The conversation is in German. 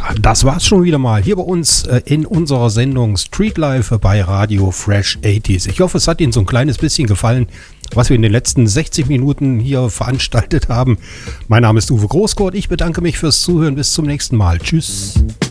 das war's schon wieder mal hier bei uns in unserer Sendung Street Life bei Radio Fresh 80s. Ich hoffe, es hat Ihnen so ein kleines bisschen gefallen, was wir in den letzten 60 Minuten hier veranstaltet haben. Mein Name ist Uwe Großkurt. Ich bedanke mich fürs Zuhören. Bis zum nächsten Mal. Tschüss.